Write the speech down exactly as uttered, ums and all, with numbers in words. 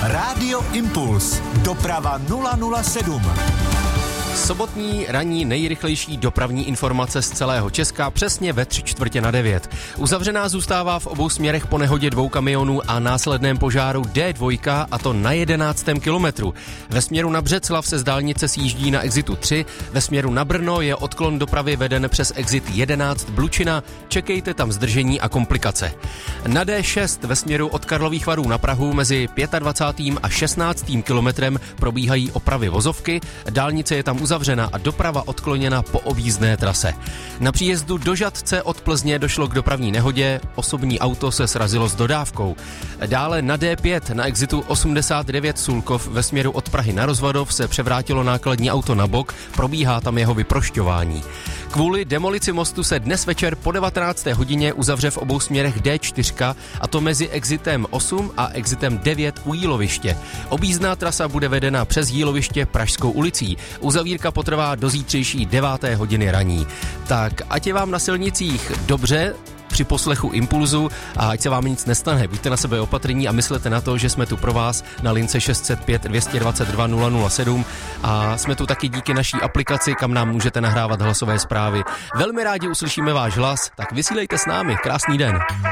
Rádio Impuls. Doprava nula nula sedm. Sobotní ranní nejrychlejší dopravní informace z celého Česka přesně ve tři čtvrtě na devět. Uzavřená zůstává v obou směrech po nehodě dvou kamionů a následném požáru D dva, a to na jedenáctém kilometru. Ve směru na Břeclav se z dálnice sjíždí na exitu tři, ve směru na Brno je odklon dopravy veden přes exit jedenáct Blučina, čekejte tam zdržení a komplikace. Na D šest ve směru od Karlových Varů na Prahu mezi dvacátým pátým a šestnáctým kilometrem probíhají opravy vozovky, dálnice je tam uzavřena a doprava odkloněna po objízdné trase. Na příjezdu do Žatce od Plzně došlo k dopravní nehodě, osobní auto se srazilo s dodávkou. Dále na D pět na exitu osmdesát devět Sulkov ve směru od Prahy na Rozvadov se převrátilo nákladní auto na bok, probíhá tam jeho vyprošťování. Kvůli demolici mostu se dnes večer po devatenácté hodině uzavře v obou směrech D čtyři, a to mezi exitem osm a exitem devět u Jíloviště. Objízdná trasa bude vedena přes Jíloviště Pražskou ulicí. Uzavírka potrvá do zítřejší deváté hodiny raní. Tak ať je vám na silnicích dobře při poslechu Impulzu a ať se vám nic nestane. Buďte na sebe opatrní a myslete na to, že jsme tu pro vás na lince šest set pět dvě dvacet dva nula nula sedm a jsme tu taky díky naší aplikaci, kam nám můžete nahrávat hlasové zprávy. Velmi rádi uslyšíme váš hlas, tak vysílejte s námi. Krásný den.